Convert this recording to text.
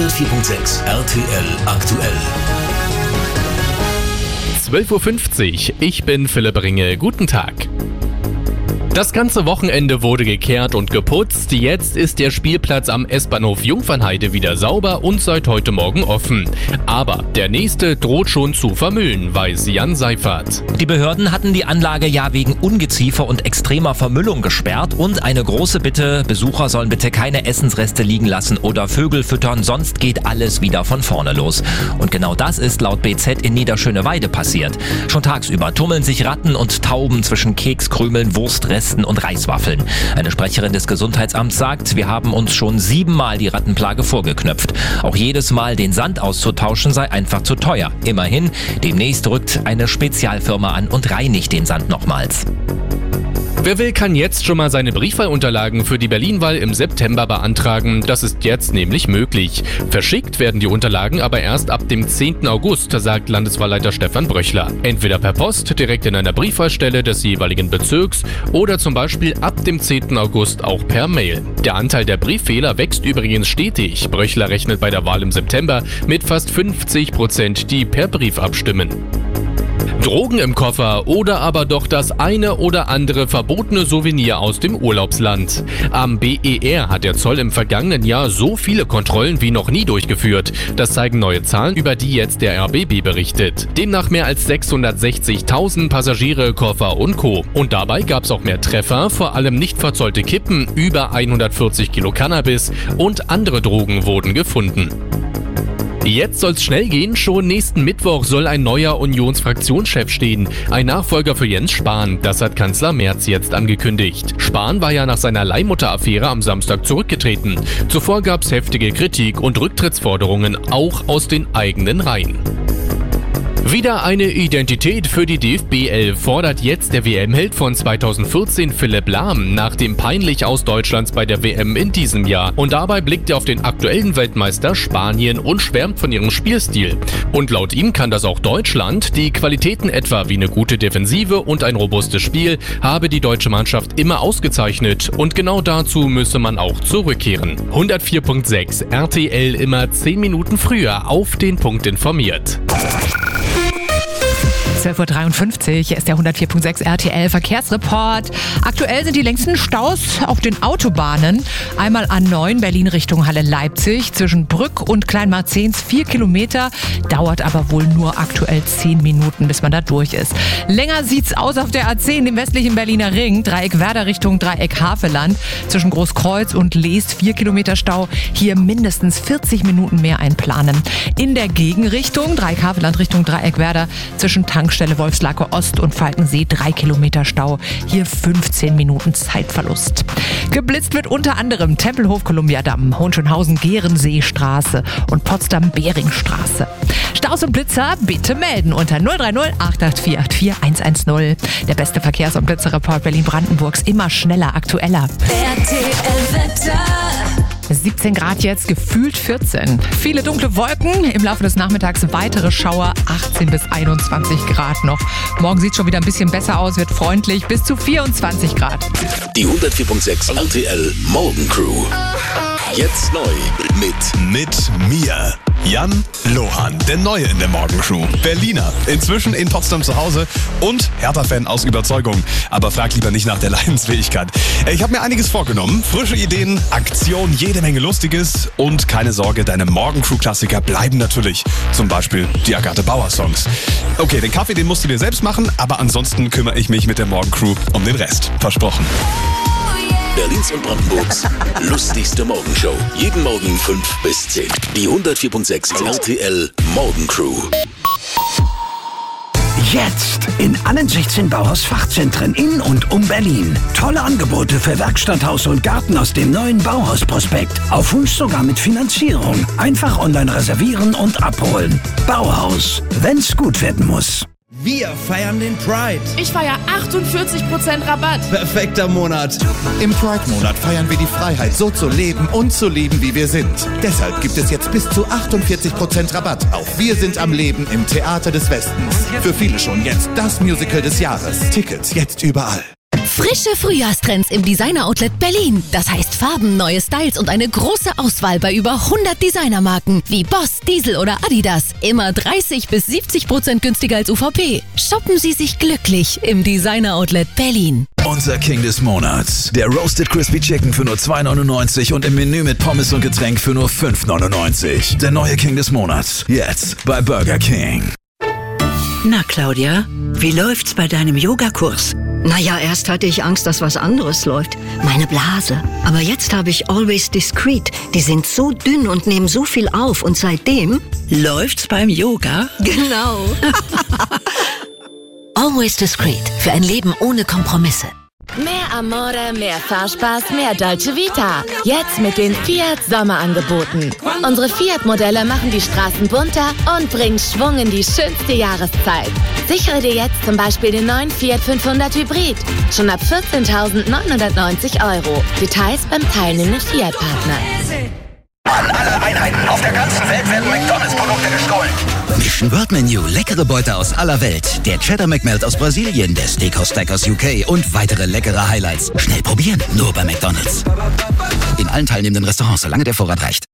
104.6 RTL aktuell. 12.50 Uhr, ich bin Philipp Ringe, guten Tag. Das ganze Wochenende wurde gekehrt und geputzt. Jetzt ist der Spielplatz am S-Bahnhof Jungfernheide wieder sauber und seit heute Morgen offen. Aber der nächste droht schon zu vermüllen, weiß Jan Seifert. Die Behörden hatten die Anlage ja wegen Ungeziefer und extremer Vermüllung gesperrt und eine große Bitte, Besucher sollen bitte keine Essensreste liegen lassen oder Vögel füttern, sonst geht alles wieder von vorne los. Und genau das ist laut BZ in Niederschöneweide passiert. Schon tagsüber tummeln sich Ratten und Tauben zwischen Kekskrümeln, Wurstresten und Reiswaffeln. Eine Sprecherin des Gesundheitsamts sagt, wir haben uns schon 7-mal die Rattenplage vorgeknöpft. Auch jedes Mal den Sand auszutauschen sei einfach zu teuer. Immerhin, demnächst rückt eine Spezialfirma an und reinigt den Sand nochmals. Wer will, kann jetzt schon mal seine Briefwahlunterlagen für die Berlin-Wahl im September beantragen. Das ist jetzt nämlich möglich. Verschickt werden die Unterlagen aber erst ab dem 10. August, sagt Landeswahlleiter Stefan Bröchler. Entweder per Post, direkt in einer Briefwahlstelle des jeweiligen Bezirks oder zum Beispiel ab dem 10. August auch per Mail. Der Anteil der Brieffehler wächst übrigens stetig. Bröchler rechnet bei der Wahl im September mit fast 50%, die per Brief abstimmen. Drogen im Koffer oder aber doch das eine oder andere verbotene Souvenir aus dem Urlaubsland. Am BER hat der Zoll im vergangenen Jahr so viele Kontrollen wie noch nie durchgeführt. Das zeigen neue Zahlen, über die jetzt der RBB berichtet. Demnach mehr als 660.000 Passagiere, Koffer und Co. Und dabei gab es auch mehr Treffer, vor allem nicht verzollte Kippen, über 140 Kilo Cannabis und andere Drogen wurden gefunden. Jetzt soll's schnell gehen. Schon nächsten Mittwoch soll ein neuer Unionsfraktionschef stehen. Ein Nachfolger für Jens Spahn. Das hat Kanzler Merz jetzt angekündigt. Spahn war ja nach seiner Leihmutter-Affäre am Samstag zurückgetreten. Zuvor gab's heftige Kritik und Rücktrittsforderungen, auch aus den eigenen Reihen. Wieder eine Identität für die DFB 11 fordert jetzt der WM-Held von 2014 Philipp Lahm nach dem peinlich aus Deutschlands bei der WM in diesem Jahr. Und dabei blickt er auf den aktuellen Weltmeister Spanien und schwärmt von ihrem Spielstil. Und laut ihm kann das auch Deutschland. Die Qualitäten etwa wie eine gute Defensive und ein robustes Spiel habe die deutsche Mannschaft immer ausgezeichnet. Und genau dazu müsse man auch zurückkehren. 104.6 RTL immer 10 Minuten früher auf den Punkt informiert. 12.53 Uhr ist der 104.6 RTL Verkehrsreport. Aktuell sind die längsten Staus auf den Autobahnen. Einmal A9 Berlin Richtung Halle-Leipzig zwischen Brück und Kleinmarzens 4 Kilometer. Dauert aber wohl nur aktuell 10 Minuten, bis man da durch ist. Länger sieht's aus auf der A10 im westlichen Berliner Ring. Dreieck Werder Richtung Dreieck Havelland. Zwischen Großkreuz und Leest 4 Kilometer Stau. Hier mindestens 40 Minuten mehr einplanen. In der Gegenrichtung Dreieck Havelland Richtung Dreieck Werder zwischen Tankstelle Wolfslake Ost und Falkensee 3 Kilometer Stau. Hier 15 Minuten Zeitverlust. Geblitzt wird unter anderem Tempelhof Kolumbiadamm, Hohenschönhausen-Gerensee-Straße und Potsdam-Behringstraße. Staus und Blitzer bitte melden unter 030 884 110. Der beste Verkehrs- und Blitzerreport Berlin-Brandenburgs immer schneller, aktueller. RTL Wetter. 17 Grad jetzt, gefühlt 14. Viele dunkle Wolken, im Laufe des Nachmittags weitere Schauer, 18 bis 21 Grad noch. Morgen sieht schon wieder ein bisschen besser aus, wird freundlich, bis zu 24 Grad. Die 104.6 RTL Morgencrew. Jetzt neu mit mir. Jan Lohan, der Neue in der Morgencrew. Berliner, inzwischen in Potsdam zu Hause und Hertha-Fan aus Überzeugung. Aber frag lieber nicht nach der Leidensfähigkeit. Ich habe mir einiges vorgenommen. Frische Ideen, Aktion, jede Menge Lustiges. Und keine Sorge, deine Morgencrew-Klassiker bleiben natürlich. Zum Beispiel die Agathe Bauer-Songs. Okay, den Kaffee, den musst du dir selbst machen. Aber ansonsten kümmere ich mich mit der Morgencrew um den Rest. Versprochen. Berlins und Brandenburgs lustigste Morgenshow. Jeden Morgen 5 bis 10. Die 104.6 RTL Morgencrew. Jetzt in allen 16 Bauhaus-Fachzentren in und um Berlin. Tolle Angebote für Werkstatt, Haus und Garten aus dem neuen Bauhaus-Prospekt. Auf Wunsch sogar mit Finanzierung. Einfach online reservieren und abholen. Bauhaus, wenn's gut werden muss. Wir feiern den Pride. Ich feiere 48% Rabatt. Perfekter Monat. Im Pride-Monat feiern wir die Freiheit, so zu leben und zu lieben, wie wir sind. Deshalb gibt es jetzt bis zu 48% Rabatt auf Wir sind am Leben im Theater des Westens. Für viele schon jetzt das Musical des Jahres. Tickets jetzt überall. Frische Frühjahrstrends im Designer-Outlet Berlin. Das heißt Farben, neue Styles und eine große Auswahl bei über 100 Designermarken wie Boss, Diesel oder Adidas. Immer 30-70% günstiger als UVP. Shoppen Sie sich glücklich im Designer-Outlet Berlin. Unser King des Monats. Der Roasted Crispy Chicken für nur $2,99 und im Menü mit Pommes und Getränk für nur $5,99. Der neue King des Monats. Jetzt bei Burger King. Na, Claudia, wie läuft's bei deinem Yogakurs? Naja, erst hatte ich Angst, dass was anderes läuft. Meine Blase. Aber jetzt habe ich Always Discreet. Die sind so dünn und nehmen so viel auf. Und seitdem... Läuft's beim Yoga? Genau. Always Discreet. Für ein Leben ohne Kompromisse. Mehr Amore, mehr Fahrspaß, mehr Dolce Vita. Jetzt mit den Fiat Sommerangeboten. Unsere Fiat-Modelle machen die Straßen bunter und bringen Schwung in die schönste Jahreszeit. Sichere dir jetzt zum Beispiel den neuen Fiat 500 Hybrid. Schon ab 14.990 €. Details beim teilnehmenden Fiat-Partner. An alle Einheiten auf der ganzen Welt werden McDonalds-Produkte gestohlen. Mission World Menu, leckere Beute aus aller Welt. Der Cheddar McMelt aus Brasilien, der Steakhouse Stack aus UK und weitere leckere Highlights. Schnell probieren, nur bei McDonalds. In allen teilnehmenden Restaurants, solange der Vorrat reicht.